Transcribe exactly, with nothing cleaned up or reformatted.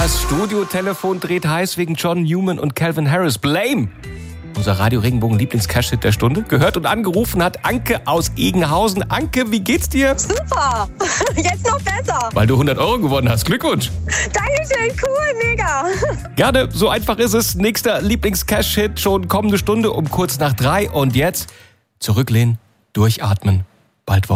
Das Studiotelefon dreht heiß wegen John Newman und Calvin Harris. Blame! Unser Radio-Regenbogen-Lieblings-Cash-Hit der Stunde. Gehört und angerufen hat Anke aus Egenhausen. Anke, wie geht's dir? Super! Jetzt noch besser! Weil du hundert Euro gewonnen hast. Glückwunsch! Dankeschön, cool, mega! Gerne, so einfach ist es. Nächster Lieblings-Cash-Hit schon kommende Stunde um kurz nach drei. Und jetzt zurücklehnen, durchatmen. Bald Woche.